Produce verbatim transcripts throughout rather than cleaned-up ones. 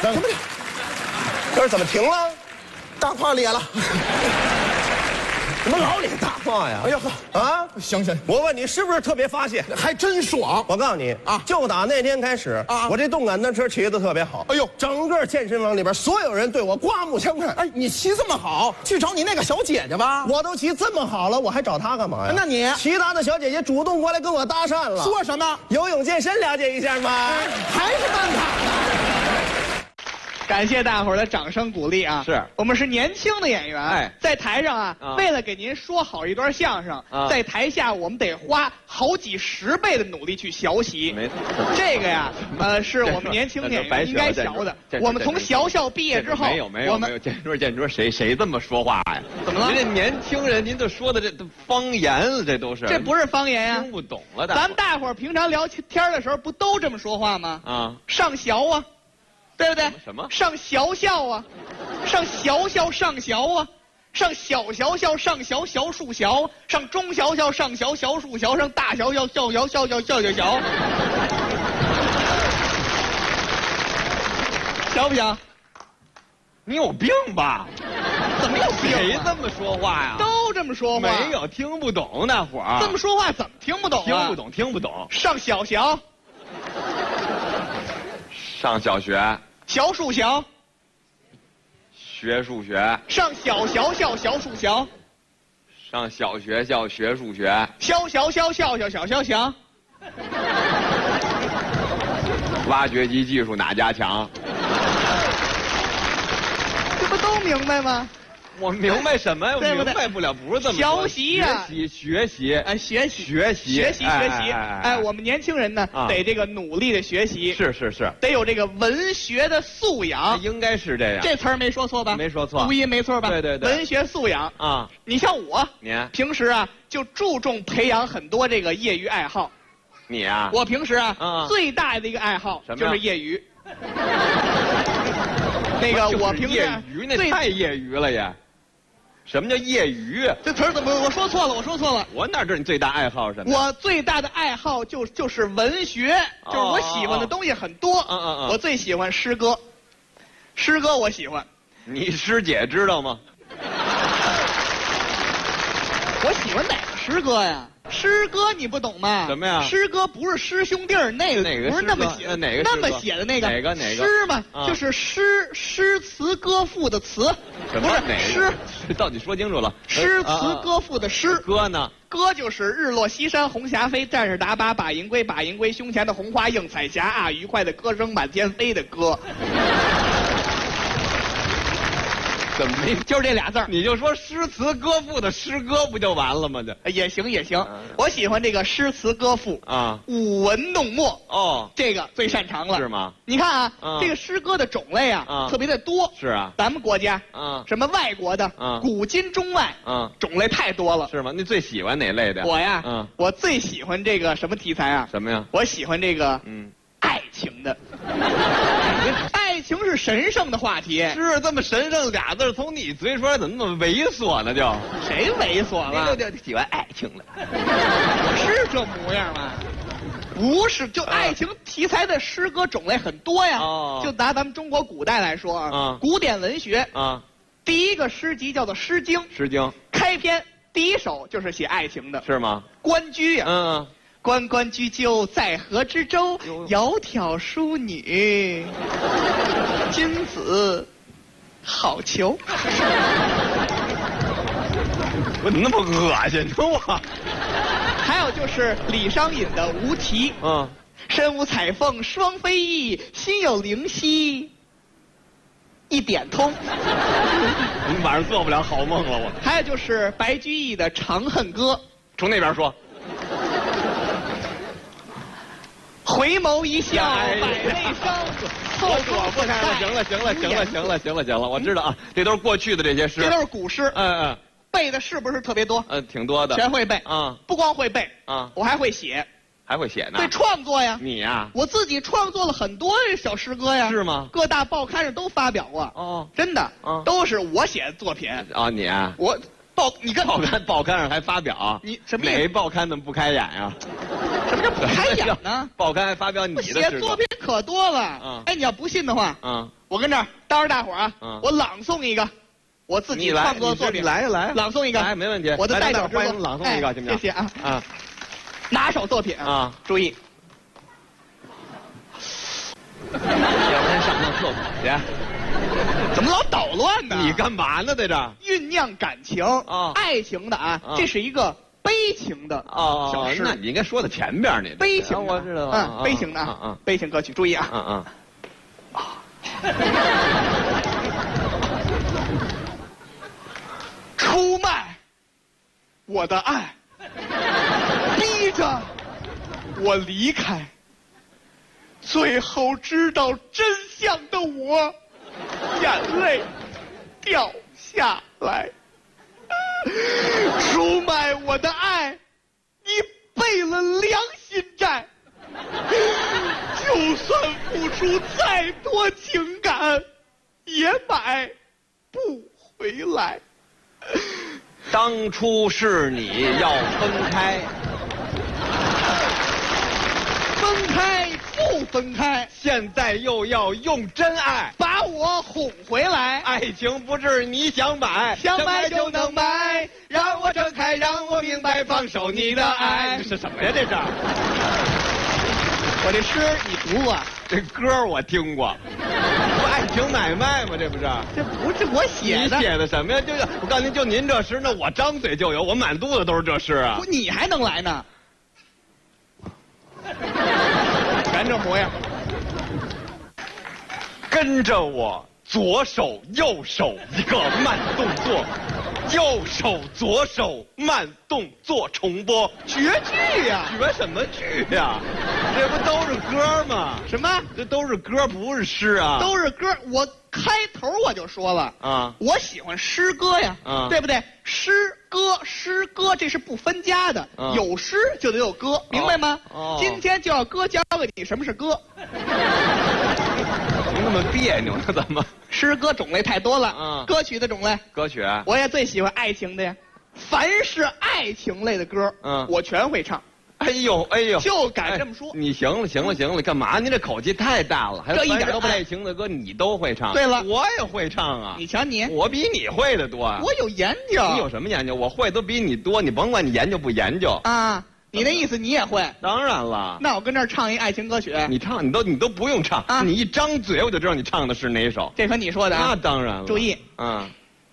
怎么的？ 这是怎么停了？ 大褂裂了。 怎么老咧大褂呀？ 哎呀呵， 啊！ 行行， 我问你是不是特别发泄？ 还真爽。 我告诉你啊就打那天开始啊我这动感单车骑得特别好。 哎呦整个健身房里边所有人对我刮目相看。 哎，你骑这么好，去找你那个小姐姐吧。 我都骑这么好了，我还找她干嘛呀？ 那你其他的小姐姐主动过来跟我搭讪了， 说什么？ 游泳健身了解一下吗？ 还是办卡呢？ 感谢大伙儿的掌声鼓励啊！ 是我们是年轻的演员， 哎在台上啊， 啊为了给您说好一段相声， 啊在台下我们得花好几十倍的努力去学习。 没错这个呀，呃，是我们年轻的演员应该学的。我们从学校毕业之后， 没有没有我们没有，建筑建筑谁谁这么说话呀？ 怎么了您这年轻人，您这说的这都方言了，这都是这不是方言呀、 听不懂了的。 咱们大伙儿平常聊天的时候，不都这么说话吗？ 啊， 上学啊，对不对？ 什么上小校啊，上小校上学啊，上小学校上小小数学，上中学校上小小数学，上大学校小小小小小小小，行不行？ 你有病吧？ 怎么有病啊？ 谁这么说话呀？ 都这么说话。 没有，听不懂那会儿。 这么说话怎么听不懂啊？ 听不懂，听不懂。 上小学， 上小学小数学， 学数学， 上小学校小数学， 上小学校学数学， 小小小小小小小小， 挖掘机技术哪家强？ 这不都明白吗？ 我明白什么呀？我对不对明白不了，不是这么说。 学习呀学习学习， 哎，学习学习学习哎学习， 哎哎哎，我们年轻人呢， 啊得这个努力的学习， 是是是， 得有这个文学的素养。 应该是这样。 这词儿没说错吧？ 没说错读音没错吧？ 对对对文学素养。 啊， 你像我， 你平时啊就注重培养很多这个业余爱好。 你啊， 我平时啊啊最大的一个爱好什么呀就是业余。那个我平时业啊余那最太业余了呀。什么叫业余？ 这词儿怎么我说错了？我说错了。 我哪知道你最大爱好是什么？ 我最大的爱好就就是文学， 哦就是我喜欢的东西很多。 嗯嗯嗯我最喜欢诗歌，诗歌我喜欢。 你师姐知道吗？ 我喜欢哪个诗歌呀？诗歌你不懂吗？ 什么呀诗歌不是师兄弟儿那个， 哪个不是那么写诗歌呃哪个诗歌那么写的那个哪个哪个诗嘛， 啊就是诗诗词歌赋的词，不是什么哪诗个？到底说清楚了。 诗呃词歌赋的诗。 歌呢？ 歌就是日落西山红霞飞，战士打靶把银归，把银归，胸前的红花映彩霞啊，愉快的歌声满天飞的歌。 怎么没？ 就是这俩字儿你就说诗词歌赋的诗歌不就完了吗？这也行也行，我喜欢这个诗词歌赋， 啊舞文弄墨， 哦， 这个最擅长了。 是吗？ 你看啊， 嗯这个诗歌的种类啊， 嗯特别的多。 是啊， 咱们国家， 嗯什么外国的， 嗯古今中外， 嗯， 种类太多了。 是吗？你最喜欢哪类的？ 我呀， 嗯， 我最喜欢这个什么题材啊？ 什么呀？ 我喜欢这个嗯， 爱情的。爱情是神圣的话题， 是这么神圣俩字儿，从你嘴说来怎么那么猥琐呢？就谁猥琐了？ 就就喜欢爱情的。 是这模样吗？不是，就爱情题材的诗歌种类很多呀。 哦就拿咱们中国古代来说啊， 嗯古典文学啊， 第一个诗集叫做《诗经》， 《诗经》 开篇第一首就是写爱情的， 是吗？ 关雎呀、 嗯， 关关雎鸠，在河之洲，窈窕淑女，君子好逑。 我怎么那么恶心呢？我， 还有就是李商隐的《无题》， 嗯， 身无彩凤双飞翼，心有灵犀一点通。 你晚上做不了好梦了。我还有就是白居易的《长恨歌从那边说。》， 回眸一笑哎呀百媚生，后我躲不开了，行了，行了，行了，行了，行了，行了，我知道啊，这都是过去的这些诗。 这都是古诗， 嗯嗯背的是不是特别多？ 嗯，挺多的。 全会背啊， 不光会背啊我还会写， 还会写呢。 会创作呀。 你呀？ 我自己创作了很多小诗歌呀。 是吗？ 各大报刊上都发表过。 哦真的， 嗯都是我写的作品。 啊，你啊， 我报你跟报刊报刊上还发表？ 你什么意思哪报刊怎么不开眼呀？ 什么叫不开眼呢？ 报刊还发表你我的诗歌写作品可多了。 嗯哎，你要不信的话， 嗯， 我跟这儿待会儿大伙儿啊， 嗯我朗诵一个我自己你来创作的作品。 你来呀来呀朗诵一个， 来没问题我的代表之作， 来来来欢迎朗诵一个哎行不行谢谢啊啊， 拿手作品啊注意， 要不然上不上厕所去？ 怎么老捣乱呢？ 你干嘛呢，在这儿？ 酝酿感情啊爱情的啊， 啊这是一个悲情的哦小诗， 那你应该说在前边那悲情的， 我知道嗯，悲情的啊， 嗯悲情歌曲，注意啊， 嗯嗯， 出卖我的爱，逼着我离开，最后知道真相的我，眼泪掉下来。出卖我的爱，你背了良心债，就算付出再多情感，也买不回来。 当初是你要分开， 分开不分开， 现在又要用真爱， 把我哄回来。 爱情不是你想买， 想买就能买，让我睁开，让我明白，放手你的爱。 这是什么呀？这是我这诗你读过？ 这歌我听过，不爱情买卖吗？这不是？ 这不是我写你的， 写的什么呀？就我告诉您，就您这诗，那我张嘴就有，我满肚子都是这诗啊不。你还能来呢？咱这模样， 跟着我，左手右手一个慢动作，右手左手慢动作重播。 绝句呀、 学什么剧呀？这不都是歌吗？ 什么？ 这都是歌，不是诗啊。 都是歌。我开头我就说了啊我喜欢诗歌呀， 啊对不对？诗歌，诗歌这是不分家的， 啊有诗就得有歌，明白吗？ 哦今天就要哥教给你什么是歌。 怎么那么别扭呢？怎么？ 诗歌种类太多了， 啊歌曲的种类， 歌曲？ 我也最喜欢爱情的呀。凡是爱情类的歌， 嗯我全会唱。 哎呦哎呦， 就敢这么说哎你行了行了行了，干嘛？您这口气太大了，还这一点都不大爱情的歌你都会唱。 对了我也会唱啊。 你瞧你， 我比你会的多啊。 我有研究。 你有什么研究？我会都比你多，你甭管你研究不研究。 啊？你那意思你也会？ 当然了， 那我跟这儿唱一爱情歌曲， 你唱你都你都不用唱， 啊你一张嘴我就知道你唱的是哪首。 这可你说的啊。 那当然了。 注意， 嗯。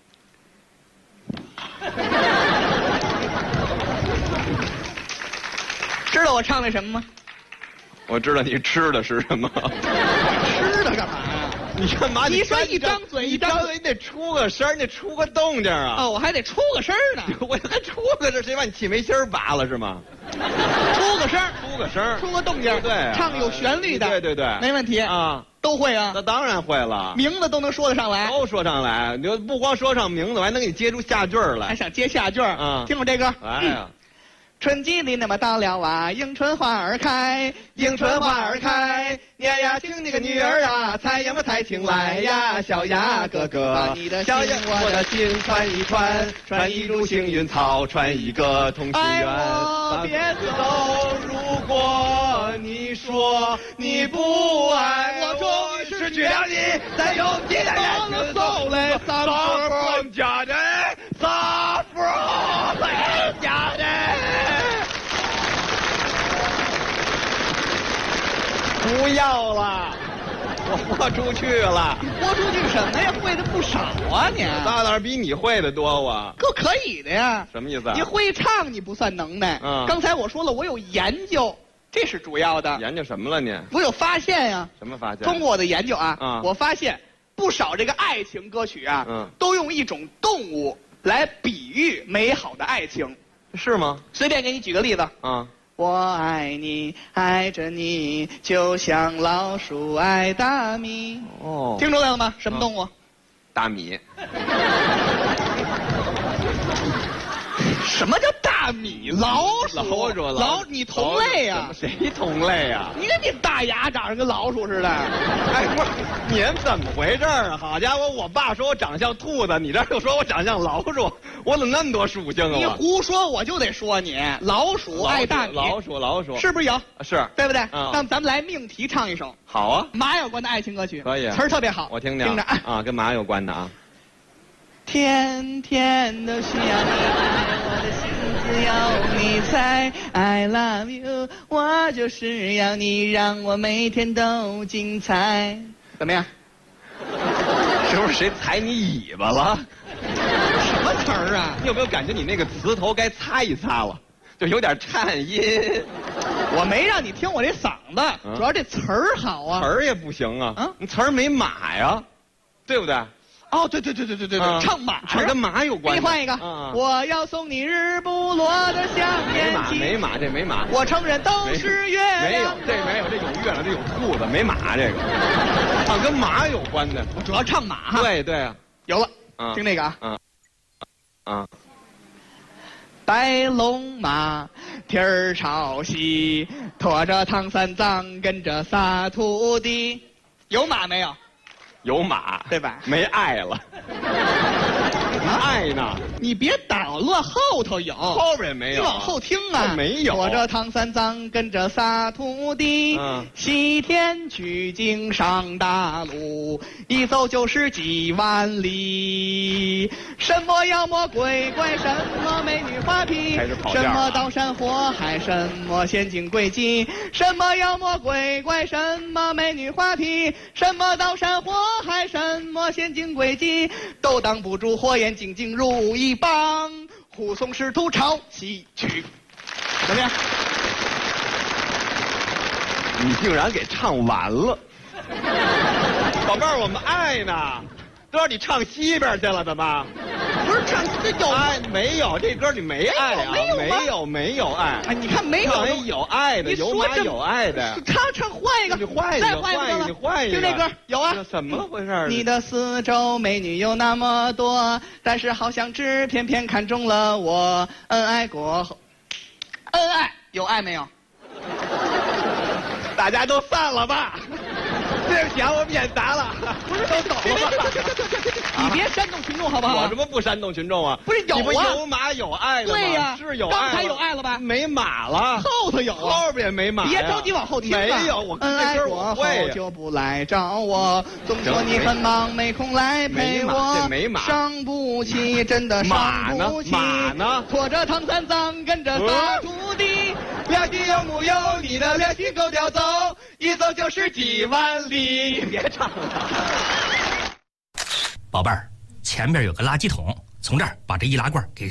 知道我唱的什么吗？ 我知道你吃的是什么。 吃的干嘛呀？ 你干嘛？ 你说干一张嘴一张嘴你得出个声儿，你得出个动静啊。 哦，我还得出个声儿呢， 我还出个这，谁把你气没芯儿拔了是吗？ 出个声儿， 出个声儿， 出个动静， 对啊唱有旋律的， 对对对没问题， 啊， 都会啊那，当然会了， 名字都能说得上来， 都说上来。你不光说上名字，我还能给你接出下句儿来。 还想接下句儿啊听我这歌， 哎呀， 春季里那么到了啊，迎春花儿开，迎春花儿开，娘呀，请你个女儿啊，采呀么采青来呀，小呀哥哥，把你的心小呀我的心传一传， 传一株幸运草，传一个同心爱圆。 我别走，如果你说你不爱我终于失去了你再用你的眼睛走来，撒谎家的，撒谎家的。不要了，我豁出去了。 豁出去什么呀？会的不少啊你， 那哪儿比你会的多啊？ 够可以的呀。 什么意思啊？ 你会唱你不算能耐， 嗯刚才我说了，我有研究，这是主要的。 研究什么了你？ 我有发现呀、 什么发现？ 通过我的研究啊， 嗯我发现不少这个爱情歌曲啊， 嗯都用一种动物来比喻美好的爱情。 是吗？ 随便给你举个例子， 啊， 我爱你，爱着你，就像老鼠爱大米。 哦听出来了吗？什么动物？ 大米。 什么叫大米，老鼠， 老鼠， 老你同类呀、啊？ 谁同类呀、啊？ 你看你大牙长得跟老鼠似的。 哎，不是，您怎么回事啊？好家伙，我爸说我长像兔子，你这又说我长像老鼠，我怎么那么多属性啊？ 你胡说，我就得说你老鼠爱大米， 老鼠老鼠是不是有？ 是， 对不对？ 嗯、 那么咱们来命题唱一首。 好啊， 马有关的爱情歌曲， 可以， 词儿特别好， 我听听。 听着啊，跟马有关的啊。 天天都需要你爱，我的心只有你猜。I love you， 我就是要你让我每天都精彩。怎么样？ 是不是谁踩你尾巴了？ 什么词儿啊？ 你有没有感觉你那个词头该擦一擦了？就有点颤音。 我没让你听我这嗓子，嗯、主要这词儿好啊。 词儿也不行啊， 啊， 你词儿没马呀，对不对？ 哦，对对对对对对对，嗯、唱马， 唱跟马有关。 给你换一个， 嗯、 我要送你日不落的香烟气。 没马，没马，这没马。 我承认都是月亮。 没有，这没有，这有月亮，这有兔子，没马这个。唱跟马有关的， 我主要唱马哈。 对对啊， 有了， 嗯、 听这个啊。 嗯。啊。 白龙马，蹄儿朝西，拖着唐三藏，跟着仨徒弟。有马没有？ 有马， 对吧？ 没爱了。啊、爱呢？ 你别捣乱，后头有， 后边没有。 你往后听啊， 没有。 拖着唐三藏，跟着仨徒弟， 嗯、 西天取经上大路，一走就是几万里。什么妖魔鬼怪，什么美女花瓶，什么刀山火海，什么陷阱诡计，什么妖魔鬼怪，什么美女花瓶，什么刀山火海，什么陷阱诡计，都挡不住火焰紧紧如一棒，护送师徒朝西去。怎么样？ 你竟然给唱完了，宝贝儿，我们爱呢。都让你唱西边去了，怎么？ 不是唱这有爱没有？这歌你没爱啊？ 没有没有没有爱。 哎，你看没有？ 有爱的，有马有爱的。 唱唱换一个， 你换一个， 再换一个， 你换一个。 听这歌有啊？ 怎么回事？ 你的四周美女有那么多，但是好像只偏偏看中了我。恩爱过后，恩爱有爱没有？ 大家都散了吧。对不起啊，我们演砸了， 不是都走了吗？你别煽动群众好不好？ 我怎么不煽动群众啊？ 不是有啊？ 你不有马有爱的吗？ 对呀， 是有爱。 刚才有爱了吧？ 没马了， 后头有啊， 后边没马。 别着急往后听。 没有，我恩爱过后就不来找我，总说你很忙没空来陪我。 这没马， 伤不起，真的伤不起。 马呢？ 拖着唐三藏，跟着仨徒弟，两心有木有，你的良心够调走，一走就是几万里。 别唱了， 宝贝儿，前边有个垃圾桶，从这儿把这易拉罐给